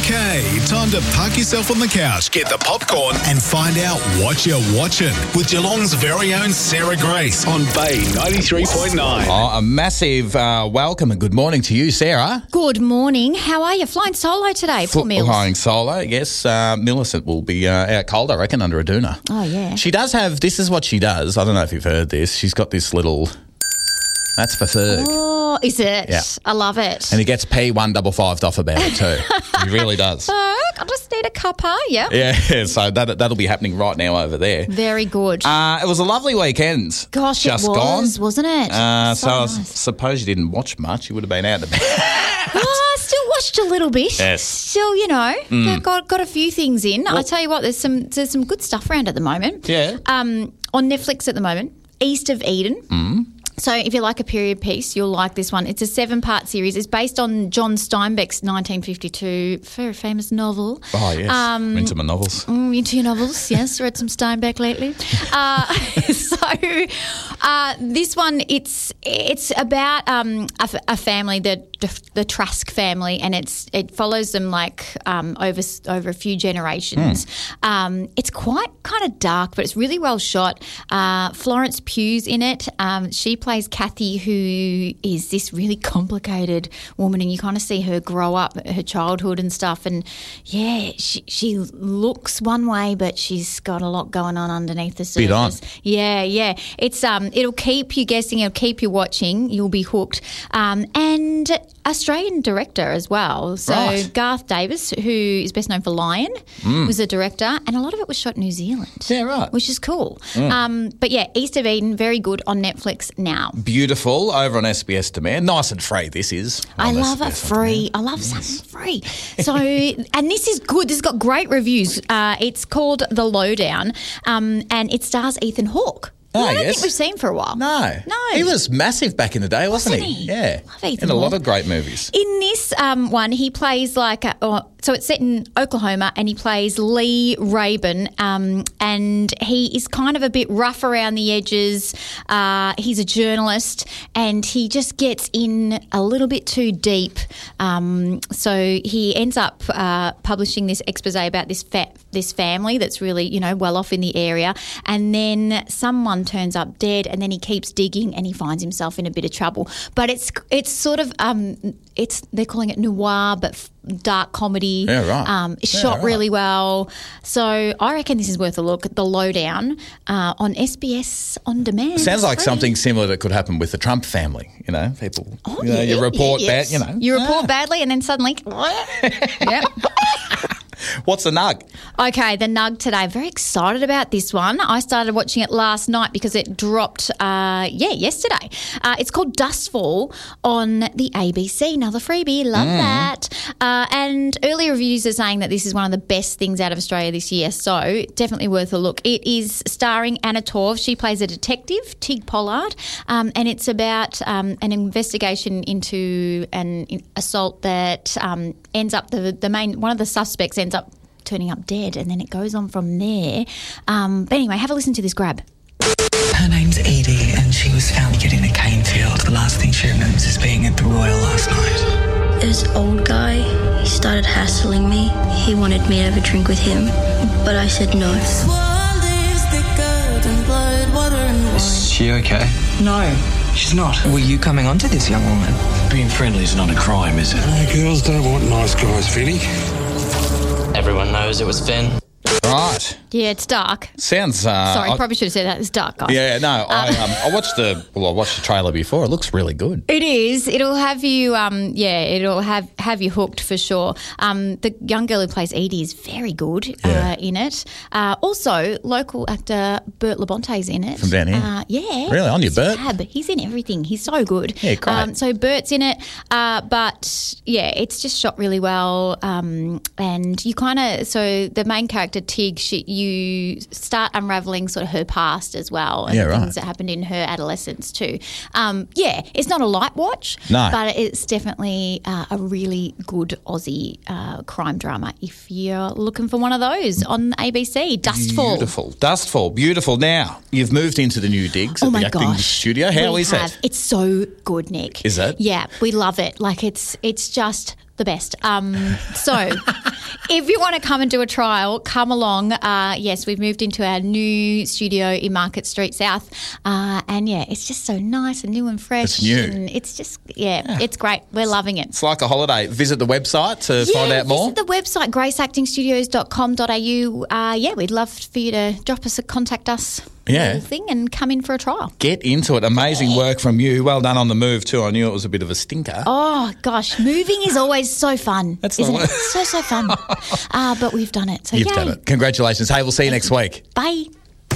Okay, time to park yourself on the couch, get the popcorn and find out what you're watching with Geelong's very own Sarah Grace on Bay 93.9. Oh, a massive welcome and good morning to you, Sarah. Good morning. How are you? Flying solo today, Paul Mills. Flying solo, yes. Millicent will be out cold, I reckon, under a doona. Oh, yeah. She does have, this is what she does. I don't know if you've heard this. She's got this little, that's for Ferg. Oh, is it? Yeah. I love it. And he gets P155 off about it too. He really does. I just need a cuppa, yeah. Yeah, so that'll be happening right now over there. Very good. It was a lovely weekend. Gosh, just it was, wasn't it? So I nice. suppose you didn't watch much. You would have been out of bed. I still watched a little bit. Yes. Still, got a few things in. I tell you what, there's some good stuff around at the moment. Yeah. On Netflix at the moment, East of Eden. So if you like a period piece, you'll like this one. It's a 7-part series. It's based on John Steinbeck's 1952 very famous novel. Oh, yes. Into my novels. Into your novels, yes. Read some Steinbeck lately. This one, it's about a family, the Trask family, and it follows them like over a few generations. It's quite kind of dark, but it's really well shot. Florence Pugh's in it. She plays Kathy, who is this really complicated woman, and you kind of see her grow up, her childhood and stuff. And yeah, she looks one way, but she's got a lot going on underneath the surface. Bit on. Yeah. It's it'll keep you guessing, it'll keep you watching, you'll be hooked. And Australian director as well. So right. Garth Davis, who is best known for Lion, was a director, and a lot of it was shot in New Zealand. Yeah, right. Which is cool. But yeah, East of Eden, very good on Netflix now. Beautiful over on SBS Demand. Nice and free this is. I love it free. I love something free. So, and this is good. This has got great reviews. It's called The Lowdown, and it stars Ethan Hawke. I don't think we've seen for a while. No. He was massive back in the day, wasn't he? Yeah. Love Ethan in a lot Hawke. of great movies. In this one, he plays so it's set in Oklahoma, and he plays Lee Rabin, and he is kind of a bit rough around the edges. He's a journalist, and he just gets in a little bit too deep. So he ends up publishing this expose about this family that's really, well off in the area, and then someone turns up dead, and then he keeps digging, and he finds himself in a bit of trouble. But it's sort of they're calling it noir, but dark comedy. Yeah, right. It's shot really well. So I reckon this is worth a look. The Lowdown on SBS On Demand. Sounds like something similar that could happen with the Trump family. People. You report bad. You report badly, and then suddenly. Yep. What's the nug? Okay, the nug today. Very excited about this one. I started watching it last night because it dropped, yesterday. It's called Dustfall on the ABC. Another freebie. Love that. And early reviews are saying that this is one of the best things out of Australia this year, so definitely worth a look. It is starring Anna Torv. She plays a detective, Tig Pollard, and it's about an investigation into an assault that ends up one of the suspects ends up turning up dead, and then it goes on from there. But anyway, have a listen to this grab. Her name's Edie, and she was found dead in a cane field. The last thing she remembers is being at the Royal last night. This old guy, he started hassling me. He wanted me to have a drink with him, but I said no. Is she okay? No, she's not. Were you coming on to this young woman? Being friendly is not a crime, is it? Girls don't want nice guys, Vinny. Everyone knows it was Finn. Right. Yeah, it's dark. Sounds. Sorry, probably should have said that. It's dark, guys. Yeah, no. I watched the trailer before. It looks really good. It is. It'll have you. It'll have you hooked for sure. The young girl who plays Edie is very good in it. Also, local actor Bert Labonte's in it. From down here. Yeah. Really, on your Bert? He's in everything. He's so good. Yeah, great. So Bert's in it, but yeah, it's just shot really well. And you so the main character Tig, you start unravelling sort of her past as well, and things that happened in her adolescence too. It's not a light watch, but it's definitely a really good Aussie crime drama if you're looking for one of those on ABC. Dustfall. Dustfall, beautiful. Now, you've moved into the new digs at the acting studio. How is it? It's so good, Nick. Is it? Yeah, we love it. Like it's just the best. So If you want to come and do a trial, come along. Yes, we've moved into our new studio in Market Street South. And, yeah, it's just so nice and new and fresh. It's new. And it's just, it's great. We're loving it. It's like a holiday. Visit the website to find out more. Visit the website, graceactingstudios.com.au. We'd love for you to drop us a contact us thing and come in for a trial. Get into it. Amazing work from you. Well done on the move too. I knew it was a bit of a stinker. Oh, gosh. Moving is always so fun. Isn't it? So fun. But we've done it. So You've done it. Congratulations. Hey, we'll see you next week. Bye.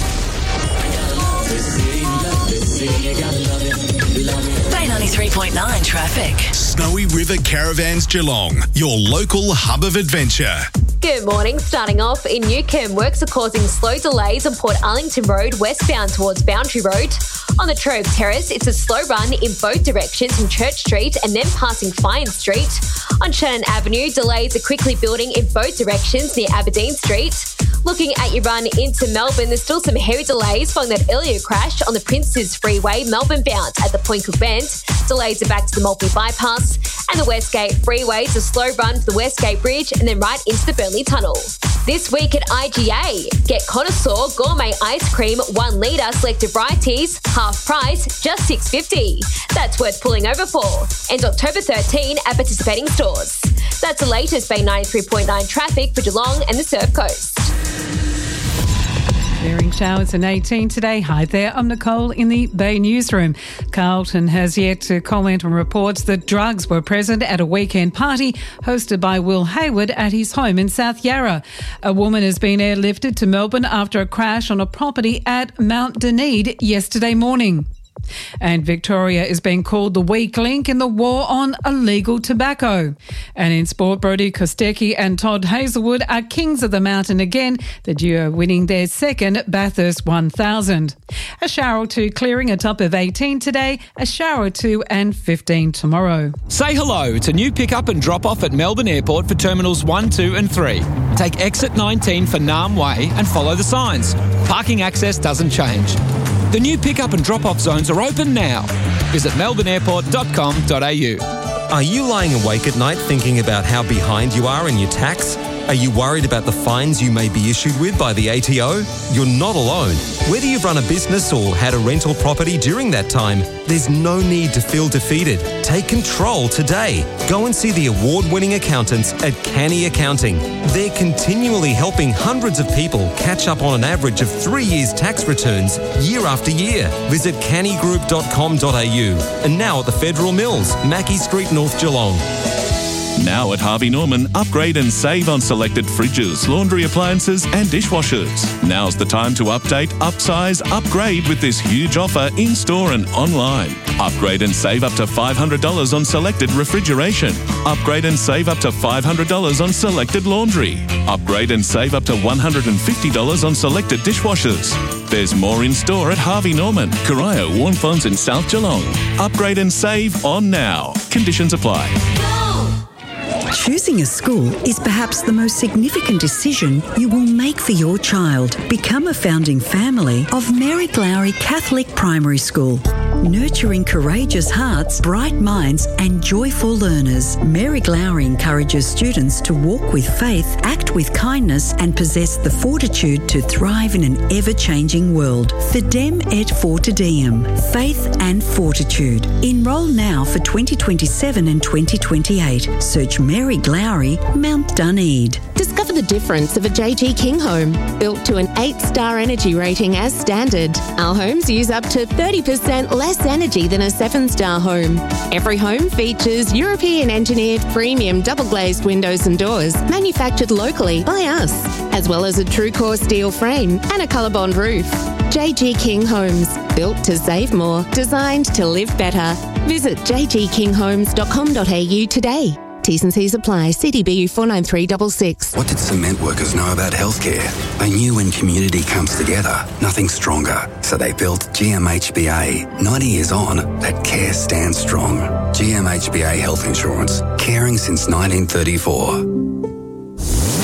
Bay 93.9 traffic. Snowy River Caravans Geelong, your local hub of adventure. Good morning. Starting off in Newcombe, works are causing slow delays on Port Arlington Road westbound towards Boundary Road. On the Trove Terrace, it's a slow run in both directions from Church Street and then passing Fyne Street. On Shannon Avenue, delays are quickly building in both directions near Aberdeen Street. Looking at your run into Melbourne, there's still some heavy delays following that earlier crash on the Princes Freeway, Melbourne bound at the Point Cook Bend. Delays are back to the Maltby Bypass. And the Westgate Freeway is a slow run for the Westgate Bridge and then right into the Burnley Tunnel. This week at IGA, get Connoisseur Gourmet Ice Cream 1 litre selected varieties, half price, just $6.50. That's worth pulling over for. And October 13 at participating stores. That's the latest Bay 93.9 traffic for Geelong and the Surf Coast. Clearing showers and 18 today. Hi there, I'm Nicole in the Bay Newsroom. Carlton has yet to comment on reports that drugs were present at a weekend party hosted by Will Hayward at his home in South Yarra. A woman has been airlifted to Melbourne after a crash on a property at Mount Dunedin yesterday morning. And Victoria is being called the weak link in the war on illegal tobacco. And in sport, Brodie Kostecki and Todd Hazelwood are kings of the mountain again, the duo winning their second Bathurst 1000. A shower or two clearing, a top of 18 today, a shower or two and 15 tomorrow. Say hello to new pick-up and drop-off at Melbourne Airport for Terminals 1, 2 and 3. Take exit 19 for Naarm Way and follow the signs. Parking access doesn't change. The new pick-up and drop-off zones are open now. Visit melbourneairport.com.au. Are you lying awake at night thinking about how behind you are in your tax? Are you worried about the fines you may be issued with by the ATO? You're not alone. Whether you've run a business or had a rental property during that time, there's no need to feel defeated. Take control today. Go and see the award-winning accountants at Canny Accounting. They're continually helping hundreds of people catch up on an average of 3 years' tax returns year after year. Visit cannygroup.com.au. And now at the Federal Mills, Mackie Street, North Geelong. Now at Harvey Norman, upgrade and save on selected fridges, laundry appliances and dishwashers. Now's the time to update, upsize, upgrade with this huge offer in-store and online. Upgrade and save up to $500 on selected refrigeration. Upgrade and save up to $500 on selected laundry. Upgrade and save up to $150 on selected dishwashers. There's more in store at Harvey Norman, Corio, Warnfonds and South Geelong. Upgrade and save on now. Conditions apply. Choosing a school is perhaps the most significant decision you will make for your child. Become a founding family of Mary Glowry Catholic Primary School. Nurturing courageous hearts, bright minds and joyful learners, Mary Glowry encourages students to walk with faith, act with kindness and possess the fortitude to thrive in an ever-changing world. Fidem et Fortidem, faith and fortitude. Enrol now for 2027 and 2028. Search Mary Glowry, Mount Dunedin. Discover the difference of a JG King home, built to an 8-star energy rating as standard. Our homes use up to 30% less energy than a 7-star home. Every home features European engineered premium double glazed windows and doors, manufactured locally by us, as well as a true core steel frame and a colorbond roof. JG King Homes, built to save more, designed to live better. Visit jgkinghomes.com.au today. T's and C's apply. CDBU 49366. What did cement workers know about healthcare? They knew when community comes together, nothing's stronger. So they built GMHBA. 90 years on, that care stands strong. GMHBA Health Insurance. Caring since 1934.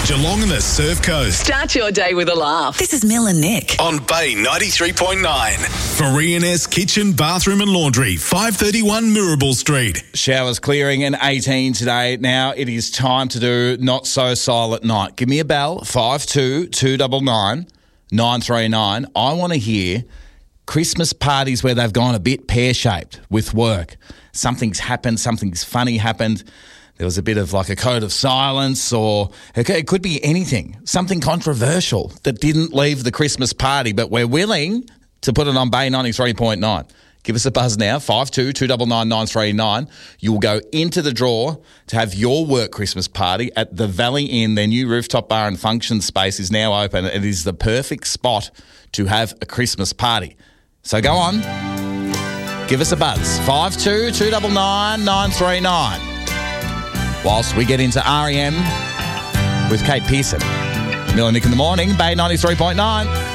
Geelong and the Surf Coast. Start your day with a laugh. This is Mel and Nick. On Bay 93.9. For E&S Kitchen, Bathroom and Laundry, 531 Mirabel Street. Showers clearing and 18 today. Now it is time to do Not So Silent Night. Give me a bell, 52-299-939. I want to hear Christmas parties where they've gone a bit pear-shaped with work. Something's happened, something's funny happened. There was a bit of like a code of silence, or it could be anything, something controversial that didn't leave the Christmas party, but we're willing to put it on Bay 93.9. Give us a buzz now, 52-299-939. You will go into the draw to have your work Christmas party at the Valley Inn. Their new rooftop bar and function space is now open. It is the perfect spot to have a Christmas party. So go on, give us a buzz, 52-299-939. Whilst we get into REM with Kate Pearson. Mel and Nick in the morning, Bay 93.9.